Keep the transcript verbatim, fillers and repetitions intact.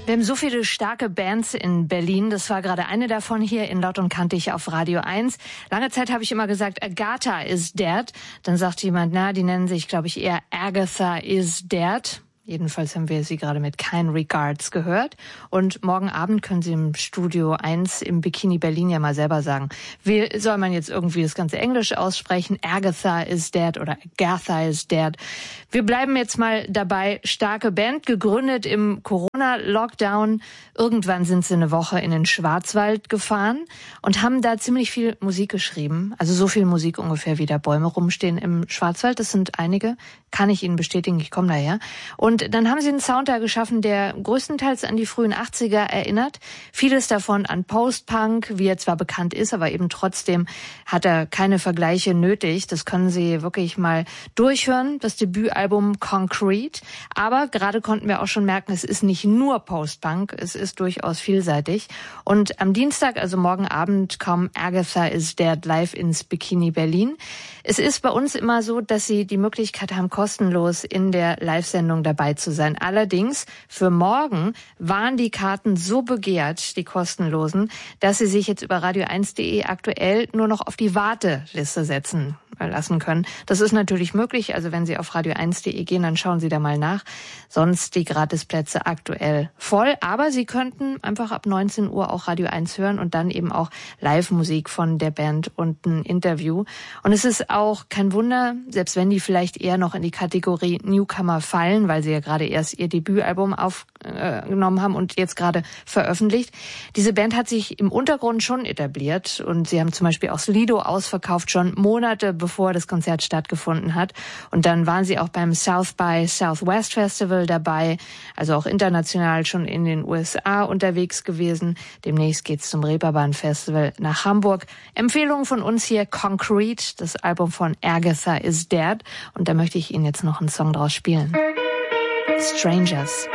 Wir haben so viele starke Bands in Berlin. Das war gerade eine davon hier in Laut und Kantig auf Radio eins. Lange Zeit habe ich immer gesagt, Agatha is dead. Dann sagt jemand, na, die nennen sich, glaube ich, eher Agatha is dead. Jedenfalls haben wir sie gerade mit Kind Regards gehört. Und morgen Abend können Sie im Studio eins im Bikini Berlin ja mal selber sagen, wie soll man jetzt irgendwie das ganze Englisch aussprechen? Agatha is dead oder Agatha is dead. Wir bleiben jetzt mal dabei. Starke Band, gegründet im Corona-Lockdown. Irgendwann sind sie eine Woche in den Schwarzwald gefahren und haben da ziemlich viel Musik geschrieben. Also so viel Musik ungefähr, wie da Bäume rumstehen im Schwarzwald. Das sind einige, kann ich Ihnen bestätigen, ich komme daher. Und Und dann haben sie einen Sound da geschaffen, der größtenteils an die frühen achtziger erinnert. Vieles davon an Post-Punk, wie er zwar bekannt ist, aber eben trotzdem hat er keine Vergleiche nötig. Das können Sie wirklich mal durchhören, das Debütalbum Concrete. Aber gerade konnten wir auch schon merken, es ist nicht nur Post-Punk, es ist durchaus vielseitig. Und am Dienstag, also morgen Abend, kommen Agatha is Dead live ins Bikini Berlin. Es ist bei uns immer so, dass Sie die Möglichkeit haben, kostenlos in der Live-Sendung dabei zu sein. Allerdings für morgen waren die Karten so begehrt, die kostenlosen, dass Sie sich jetzt über radio eins punkt de aktuell nur noch auf die Warteliste setzen lassen können. Das ist natürlich möglich. Also wenn Sie auf radio eins punkt de gehen, dann schauen Sie da mal nach. Sonst die Gratisplätze aktuell voll. Aber Sie könnten einfach ab neunzehn Uhr auch Radio eins hören und dann eben auch Live-Musik von der Band und ein Interview. Und es ist auch kein Wunder, selbst wenn die vielleicht eher noch in die Kategorie Newcomer fallen, weil sie ja gerade erst ihr Debütalbum aufgenommen haben und jetzt gerade veröffentlicht. Diese Band hat sich im Untergrund schon etabliert und sie haben zum Beispiel auch Lido ausverkauft, schon Monate bevor das Konzert stattgefunden hat. Und dann waren sie auch beim South by Southwest Festival dabei, also auch international schon in den U S A unterwegs gewesen. Demnächst geht's zum Reeperbahn Festival nach Hamburg. Empfehlung von uns hier, Concrete, das Album von Agatha is Dead. Und da möchte ich Ihnen jetzt noch einen Song draus spielen. Strangers.